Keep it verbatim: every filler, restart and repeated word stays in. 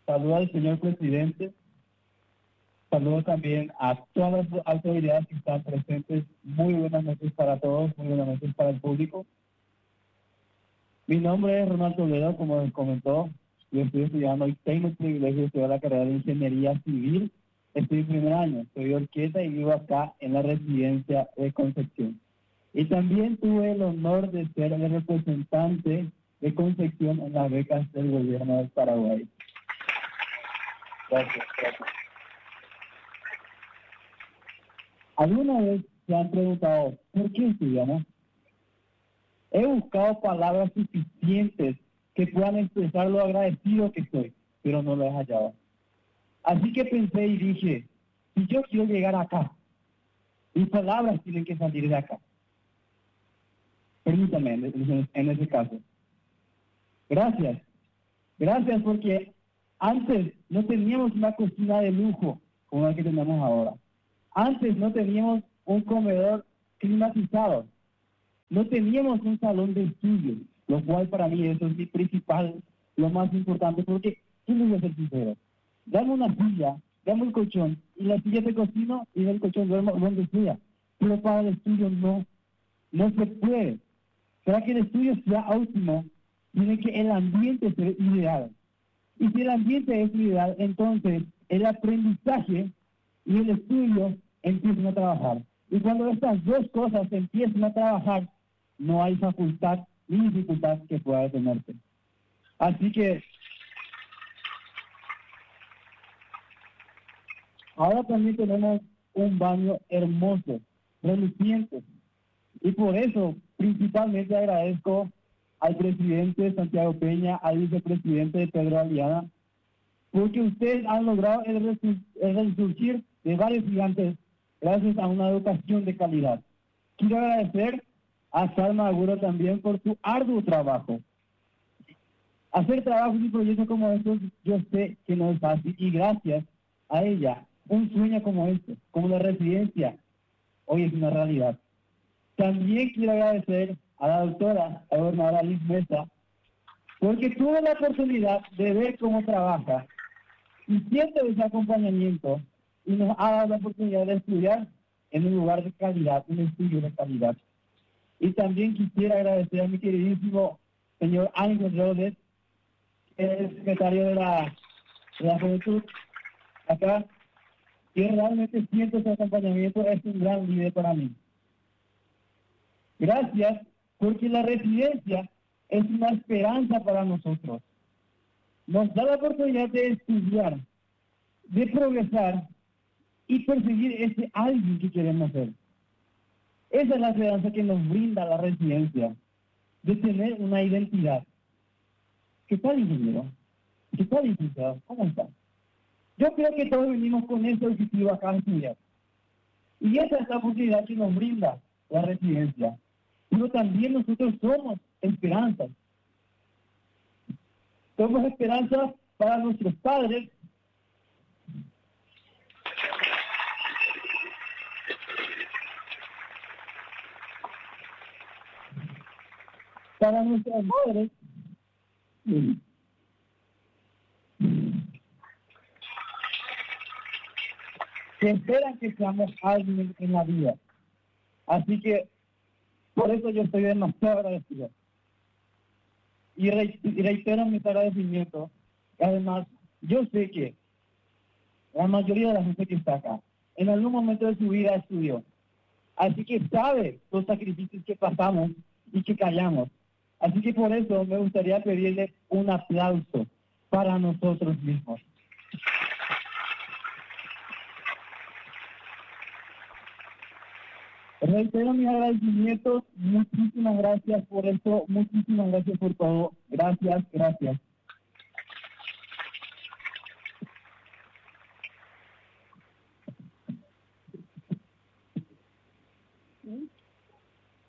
Saludo al señor presidente. Saludo también a todas las autoridades que están presentes. Muy buenas noches para todos, muy buenas noches para el público. Mi nombre es Ronald Toledo, como les comentó. Yo estoy estudiando y tengo el privilegio de estudiar la carrera de Ingeniería Civil. Estoy en primer año, soy de Orqueta y vivo acá en la residencia de Concepción. Y también tuve el honor de ser el representante de Concepción en las becas del gobierno del Paraguay. Gracias, gracias. ¿Alguna vez se han preguntado por qué estudiamos? He buscado palabras suficientes que puedan expresar lo agradecido que soy, pero no lo he hallado. Así que pensé y dije, si yo quiero llegar acá, mis palabras tienen que salir de acá. Permítame en, en ese caso. Gracias. Gracias porque antes no teníamos una cocina de lujo como la que tenemos ahora. Antes no teníamos un comedor climatizado. No teníamos un salón de estudio, lo cual para mí eso es mi principal, lo más importante, porque, ¿qué les voy a ser sincero? Dame una silla, dame un colchón, y la silla de cocina y del colchón duermo donde sea. Pero para el estudio no, no se puede. Para que el estudio sea óptimo, tiene que el ambiente ser ideal. Y si el ambiente es ideal, entonces el aprendizaje y el estudio empiezan a trabajar. Y cuando estas dos cosas empiezan a trabajar, no hay facultad ni dificultad que pueda detenerse. Así que ahora también tenemos un baño hermoso, reluciente. Y por eso principalmente agradezco al presidente Santiago Peña, al vicepresidente Pedro Aliana, porque ustedes han logrado el, resu el resurgir de varios gigantes gracias a una educación de calidad. Quiero agradecer a Salma Aguro también por su arduo trabajo. Hacer trabajos y proyectos como estos, yo sé que no es fácil, y gracias a ella, un sueño como este, como la residencia, hoy es una realidad. También quiero agradecer a la doctora, la gobernadora Liz Mesa, porque tuve la oportunidad de ver cómo trabaja y siento ese acompañamiento y nos ha dado la oportunidad de estudiar en un lugar de calidad, un estudio de calidad. Y también quisiera agradecer a mi queridísimo señor Ángel Rodríguez, el secretario de la, de la Juventud, acá, que realmente siento ese acompañamiento, es un gran líder para mí. Gracias, porque la residencia es una esperanza para nosotros. Nos da la oportunidad de estudiar, de progresar y perseguir ese alguien que queremos ser. Esa es la esperanza que nos brinda la residencia, de tener una identidad. ¿Qué tal, ingeniero? ¿Qué tal, licenciado? ¿Cómo está? Yo creo que todos venimos con ese objetivo acá a estudiar. Y esa es la oportunidad que nos brinda la residencia. Pero también nosotros somos esperanzas. Somos esperanzas para nuestros padres, para nuestras madres, que esperan que seamos alguien en la vida. Así que, por eso yo estoy demasiado agradecido. Y reitero mis agradecimientos. Además, yo sé que la mayoría de la gente que está acá, en algún momento de su vida estudió. Así que sabe los sacrificios que pasamos y que callamos. Así que por eso me gustaría pedirle un aplauso para nosotros mismos. Reitero mis agradecimientos, muchísimas gracias por esto, muchísimas gracias por todo, gracias, gracias.